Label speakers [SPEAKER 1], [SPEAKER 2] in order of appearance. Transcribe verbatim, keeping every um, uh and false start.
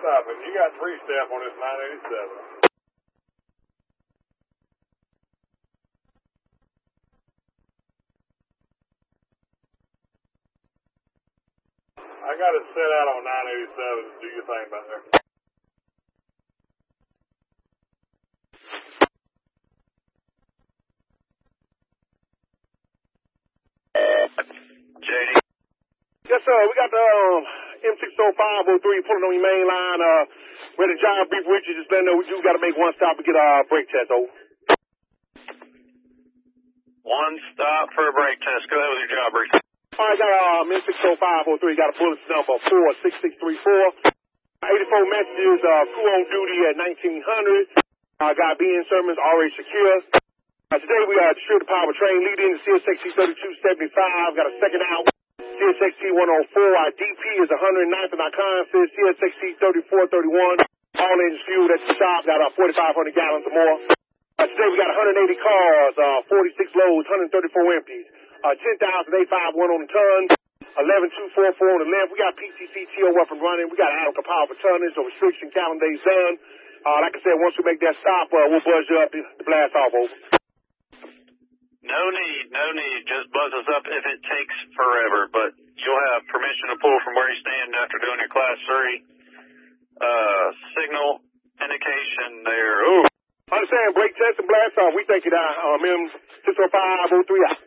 [SPEAKER 1] Stop it. You got three step on this nine eighty-seven. I got it set out on nine eighty-seven. Do your thing back there.
[SPEAKER 2] J D.
[SPEAKER 3] Yes, sir. We got the uh, M six oh five oh three pulling on your main line. Uh, we're at the job brief with you. Just let know we do got to make one stop to get our brake test over.
[SPEAKER 2] One stop for a brake test. Go ahead with your job brief.
[SPEAKER 3] All right, got uh, M six oh five oh three. Got a bulletin number four six six three four. eighty-four messages. Uh, crew on duty at nineteen hundred. Uh, got B N Sermons already secure. Uh, today we uh, distribute the power train leading C S X T thirty-two seventy-five. Got a second out. C S X T one oh four. Our D P is one hundred ninth in our consist. C S X T thirty-four thirty-one. All engines fueled at the shop. Got uh, forty-five hundred gallons or more. Uh, today we got one hundred eighty cars. Uh, forty-six loads. one hundred thirty-four empties. Uh, ten thousand eight hundred fifty-one on the ton. eleven two forty-four on the length. We got P T C T O up and running. We got adequate power for tonnage. So restriction calendar days done. Uh, like I said, once we make that stop, uh, we'll buzz you up to, to blast off over.
[SPEAKER 2] No need, no need. Just buzz us up if it takes forever, but you'll have permission to pull from where you stand after doing your class three. Uh, signal indication there. Ooh.
[SPEAKER 3] Understand, brake test and blast off. We take it out. Um, M six oh five oh three out.